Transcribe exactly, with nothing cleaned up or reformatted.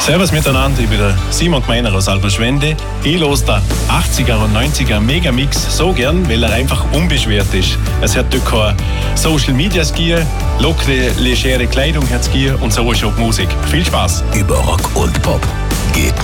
Servus miteinander, ich bin der Simon Gmeiner aus Alberschwende. Ich höre den achtziger und neunziger Megamix so gern, weil er einfach unbeschwert ist. Es hat dort keine Social Media gegeben, lockere, legere Kleidung hat es gegeben und so ist auch die Musik. Viel Spaß! Über Rock und Pop geht